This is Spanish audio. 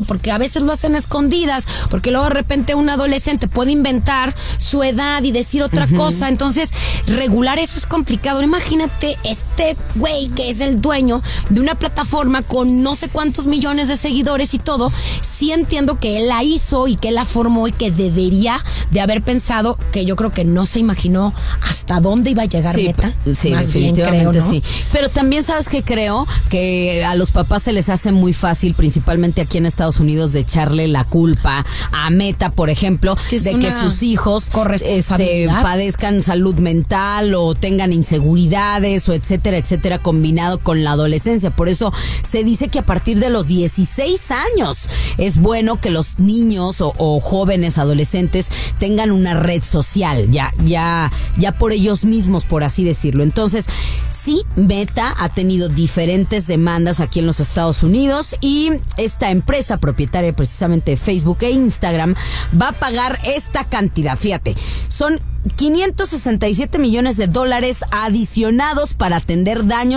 porque a veces lo hacen a escondidas, porque luego de repente un adolescente puede inventar su edad y decir otra cosa. Entonces, regular eso es complicado. Imagínate este güey que es el dueño de una plataforma con no sé cuántos millones de seguidores y todo. Sí entiendo que él la hizo y que él la formó y que debería de haber pensado, que yo creo que no se imaginó hasta dónde iba a llegar Meta. Sí, más bien definitivamente creo, ¿no? sí. Pero también sabes que creo que a los papás se les hace muy fácil, principalmente aquí en Estados Unidos, de echarle la culpa a Meta, por ejemplo, de que sus hijos padezcan salud mental o tengan inseguridades o etcétera, etcétera, combinado con la adolescencia. Por eso se dice que a partir de los 16 años es bueno que los niños o jóvenes adolescentes tengan una red social, ya por ellos mismos, por así decirlo. Entonces, sí, Meta ha tenido diferentes demandas aquí en los Estados Unidos y esta empresa propietaria precisamente de Facebook e Instagram va a pagar esta cantidad. Fíjate, son $567 millones adicionados para atender daños